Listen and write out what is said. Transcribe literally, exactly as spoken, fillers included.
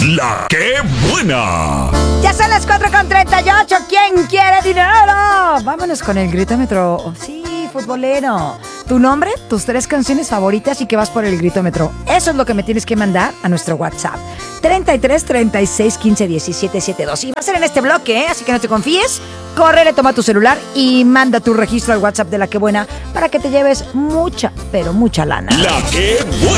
La que buena. Ya son las cuatro con treinta y ocho. ¿Quién quiere dinero? Vámonos con el gritómetro. Sí, futbolero. Tu nombre, tus tres canciones favoritas y que vas por el gritómetro. Eso es lo que me tienes que mandar a nuestro WhatsApp. treinta y tres, treinta y seis, quince, diecisiete, setenta y dos. Y va a ser en este bloque, ¿eh? Así que no te confíes. Corre, toma tu celular y manda tu registro al WhatsApp de La Que Buena para que te lleves mucha, pero mucha lana. La que buena.